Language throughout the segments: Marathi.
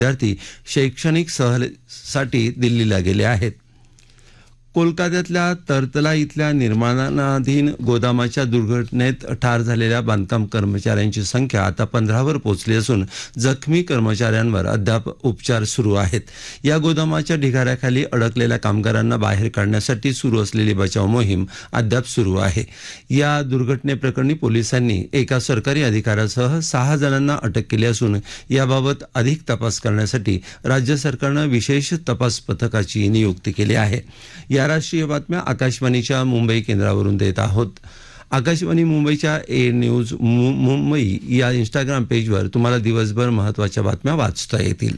विद्यार्थी शैक्षणिक सहलीसाठी दिल्लीला गेले आहेत. कोलकात्यातल्या तरतला इथल्या निर्माणाधीन गोदामाच्या दुर्घटनेत ठार झालेल्या बांधकाम कर्मचाऱ्यांची संख्या आता 15वर पोहोचली असून जखमी कर्मचाऱ्यांवर अद्याप उपचार सुरू आहेत. या गोदामाच्या ढिगाऱ्याखाली अडकलेल्या कामगारांना बाहेर काढण्यासाठी सुरू असलेली बचाव मोहीम अद्याप सुरू आहे. या दुर्घटनेप्रकरणी पोलिसांनी एका सरकारी अधिकाऱ्यासह 6 जणांना अटक केली असून याबाबत अधिक तपास करण्यासाठी राज्य सरकारनं विशेष तपास पथकाची नियुक्ती केली आहे. या राष्ट्रीय बातम्या आकाशवाणीच्या मुंबई केंद्रावरून देत आहोत. आकाशवाणी मुंबईच्या ए न्यूज मुंबई या इंस्टाग्राम पेजवर तुम्हाला दिवसभर महत्त्वाच्या बातम्या वाचता येतील.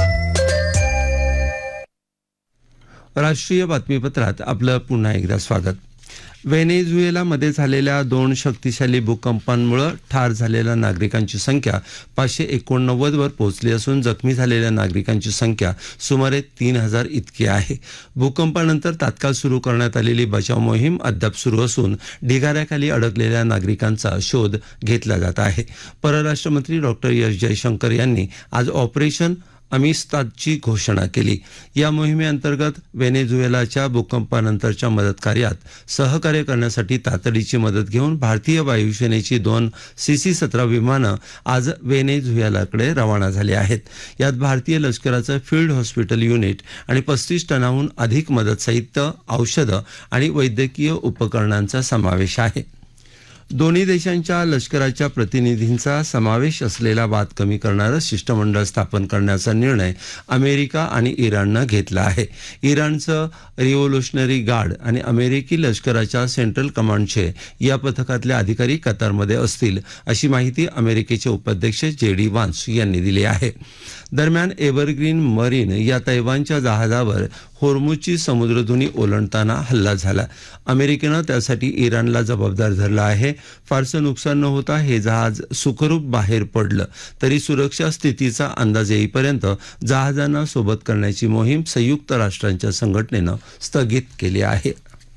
राष्ट्रीय बातमीपत्रात आपलं पुन्हा एकदा स्वागत. व्हेनेझुएलामध्ये झालेल्या 2 शक्तिशाली भूकंपांमुळे ठार झालेल्या नागरिकांची संख्या 589 वर पोहोचली असून जखमी झालेल्या नागरिकांची संख्या सुमारे 3000 इतकी आहे. भूकंपानंतर तात्काळ सुरू करण्यात आलेली बचाव मोहीम अद्याप सुरू असून ढिगाऱ्याखाली अडकलेल्या नागरिकांचा शोध घेतला जात आहे. परराष्ट्र मंत्री डॉक्टर एस जयशंकर यांनी आज ऑपरेशन अमिस्तादची घोषणा केली. या मोहिमेअंतर्गत व्हेनेझुएलाच्या भूकंपानंतरच्या मदत कार्यात सहकार्य करण्यासाठी तातडीची मदत घेऊन भारतीय वायुसेनेची 2 CC-17 विमानं आज व्हेनेझुएलाकडे रवाना झाली आहेत. यात भारतीय लष्कराचं फील्ड हॉस्पिटल युनिट आणि 35 टनाहून अधिक मदत साहित्य, औषधं आणि वैद्यकीय उपकरणांचा समावेश आहे. दोन्ही देशांच्या लष्कराच्या प्रतिनिधींचा समावेश असलेला वाद कमी करणारं शिष्टमंडळ स्थापन करण्याचा निर्णय अमेरिका आणि इराणनं घेतला आहे. इराणचं रिव्होल्युशनरी गार्ड आणि अमेरिकी लष्कराच्या सेंट्रल कमांडचे या पथकातले अधिकारी कतारमध्ये असतील, अशी माहिती अमेरिकेचे उपाध्यक्ष JD व्हान्स यांनी दिली आहे. दरम्यान एव्हरग्रीन मरीन या तैवानच्या जहाजावर होर्मुझची समुद्रधुनी ओलांडताना हल्ला झाला. अमेरिकेनं त्यासाठी इराणला जबाबदार धरलं आहे. फारसं नुकसान न होता हे जहाज सुखरूप बाहेर पडलं तरी सुरक्षा स्थितीचा अंदाज येईपर्यंत जहाजांना सोबत करण्याची मोहीम संयुक्त राष्ट्रांच्या संघटनेनं स्थगित केली आहे.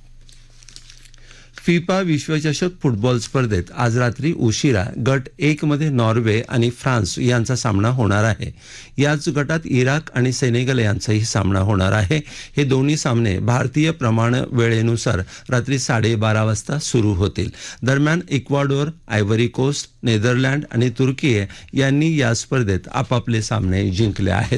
फिफा विश्वचषक फुटबॉल स्पर्धेत आज रात्री उशिरा गट 1 मध्ये नॉर्वे आणि फ्रान्स यांचा सामना होणार आहे. याच गटात इराक आणि सेनेगल यांचाही सामना होणार आहे. हे दोन्ही सामने भारतीय प्रमाण वेळेनुसार रात्री 12:30 वाजता सुरू होतील. दरम्यान इक्वाडोर, आयव्हरी कोस्ट, नेदरलँड आणि तुर्की यांनी या स्पर्धेत आपापले सामने जिंकले आहेत.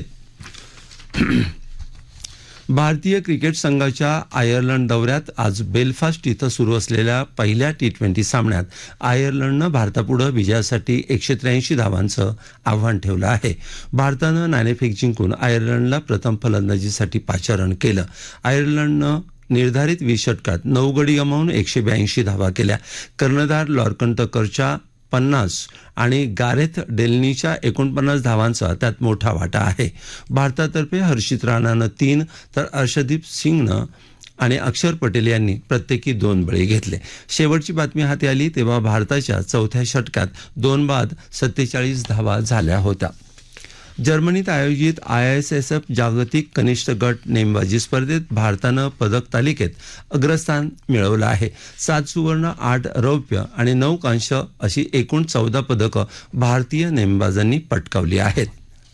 भारतीय क्रिकेट संघाच्या आयर्लंड दौऱ्यात आज बेलफास्ट इथं सुरू असलेल्या पहिल्या T20 सामन्यात आयर्लंडनं भारतापुढे विजयासाठी 183 धावांचं आव्हान ठेवलं आहे. भारतानं नाणेफेक जिंकून आयर्लंडला प्रथम फलंदाजीसाठी पाचारण केलं. आयर्लंडनं निर्धारित 20 षटकात 9 गडी गमावून 182 धावा केल्या. कर्णधार लॉर्कन टकरच्या 50 आणि गारेथ डेलनीच्या 49 धावांचा त्यात मोठा वाटा आहे. भारतातर्फे हर्षित राणानं 3 तर अर्शदीप सिंगनं आणि अक्षर पटेल यांनी प्रत्येकी 2 बळी घेतले. शेवटची बातमी हाती आली तेव्हा भारताच्या 4थ्या षटकात 2 बाद 47 धावा झाल्या होत्या. जर्मनीत आयोजित ISSF जागतिक कनिष्ठ गट नेमबाजी स्पर्धेत भारतानं पदक तालिकेत अग्रस्थान मिळवलं आहे. 7 सुवर्ण, 8 रौप्य आणि 9 कांस्य अशी एकूण 14 पदकं भारतीय नेमबाजांनी पटकावली आहेत.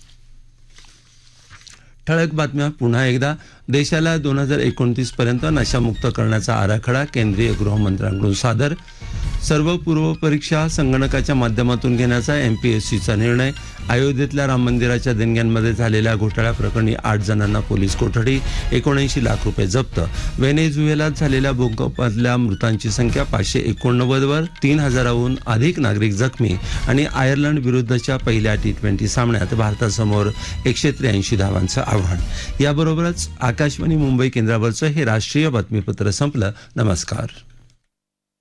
ठळक बातम्या पुन्हा एकदा. देशाला 2029 पर्यंत नशामुक्त करण्याचा आराखडा केंद्रीय गृहमंत्र्यांकडून सादर. सर्व पूर्व परीक्षा संगणकाच्या माध्यमातून घेण्याचा MPSCचा निर्णय. अयोध्येतल्या राम मंदिराच्या देणग्यांमध्ये झालेल्या घोटाळ्याप्रकरणी 8 जणांना पोलीस कोठडी. 79 लाख रुपये जप्त. व्हेनेझुएलात झालेल्या भूकंपातल्या मृतांची संख्या 589 वर. 3000हून अधिक नागरिक जखमी. आणि आयर्लंड विरुद्धच्या पहिल्या T20 सामन्यात भारतासमोर 183 धावांचं आव्हान. याबरोबरच आकाशवाणी मुंबई केंद्रावरचं हे राष्ट्रीय बातमीपत्र संपलं. नमस्कार.